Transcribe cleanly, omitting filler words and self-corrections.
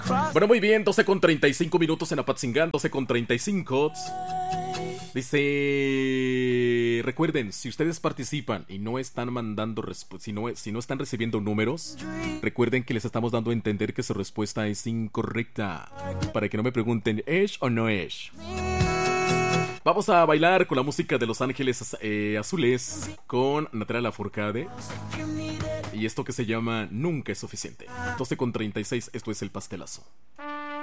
Bueno, muy bien, 12:35 en Apatzingán, 12:35. Dice, recuerden, si ustedes participan y no están mandando si no están recibiendo números, recuerden que les estamos dando a entender que su respuesta es incorrecta, para que no me pregunten ¿es o no es? Vamos a bailar con la música de Los Ángeles Azules con Natalia Lafourcade y esto que se llama Nunca es suficiente. 12:36, esto es El Pastelazo.